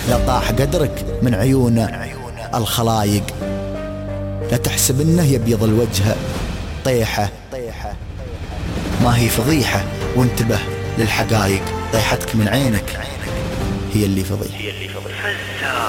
لا طاح قدرك من عيون الخلايق. لا تحسب انه يبيض الوجه طيحة، ما هي فضيحة، وانتبه للحقايق. طيحتك من عينك هي اللي فضيحة.